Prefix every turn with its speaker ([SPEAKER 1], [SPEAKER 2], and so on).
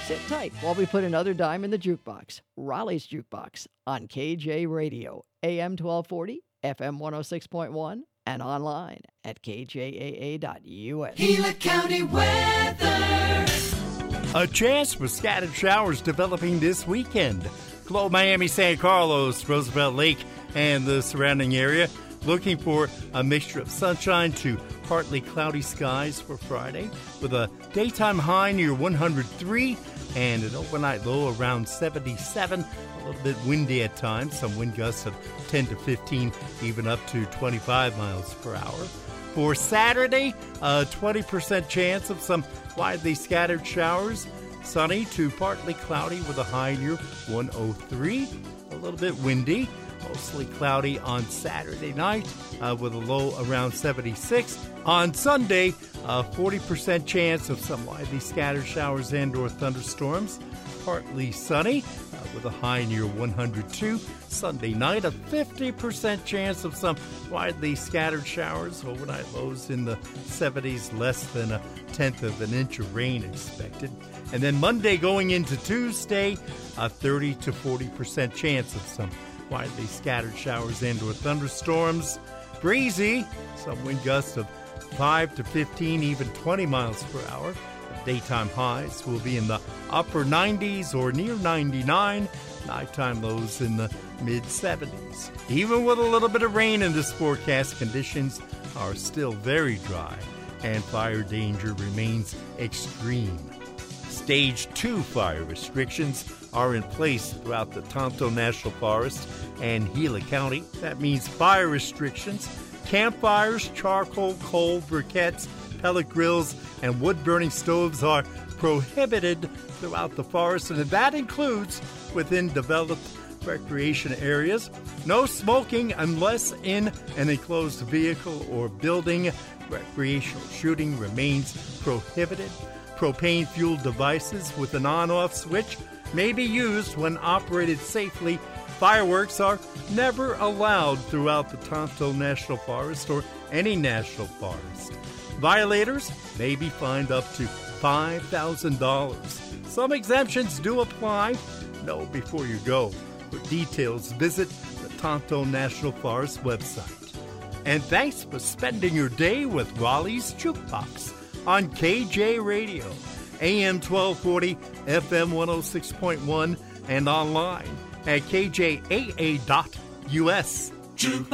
[SPEAKER 1] Sit tight while we put another dime in the jukebox. Raleigh's Jukebox on KJ Radio, AM 1240, FM 106.1, and online at kjaa.us.
[SPEAKER 2] Gila County weather.
[SPEAKER 3] A chance for scattered showers developing this weekend. Globe Miami, San Carlos, Roosevelt Lake, and the surrounding area. Looking for a mixture of sunshine to partly cloudy skies for Friday, with a daytime high near 103 and an overnight low around 77. A little bit windy at times, some wind gusts of 10 to 15, even up to 25 miles per hour. For Saturday, a 20% chance of some widely scattered showers. Sunny to partly cloudy with a high near 103. A little bit windy. Mostly cloudy on Saturday night with a low around 76. On Sunday, a 40% chance of some widely scattered showers and or thunderstorms. Partly sunny with a high near 102. Sunday night, a 50% chance of some widely scattered showers. Overnight lows in the 70s, less than a tenth of an inch of rain expected. And then Monday going into Tuesday, a 30 to 40% chance of some widely scattered showers and or thunderstorms. Breezy, some wind gusts of 5 to 15, even 20 miles per hour. The daytime highs will be in the upper 90s or near 99. Nighttime lows in the mid-70s. Even with a little bit of rain in this forecast, conditions are still very dry and fire danger remains extreme. Stage 2 fire restrictions are in place throughout the Tonto National Forest and Gila County. That means fire restrictions, campfires, charcoal, coal, briquettes, pellet grills, and wood-burning stoves are prohibited throughout the forest, and that includes within developed recreation areas. No smoking unless in an enclosed vehicle or building. Recreational shooting remains prohibited. Propane-fueled devices with an on-off switch may be used when operated safely. Fireworks are never allowed throughout the Tonto National Forest or any national forest. Violators may be fined up to $5,000. Some exemptions do apply. Know before you go. For details, visit the Tonto National Forest website. And thanks for spending your day with Raleigh's Jukebox on KJ Radio, AM 1240, FM 106.1, and online at kjaa.us.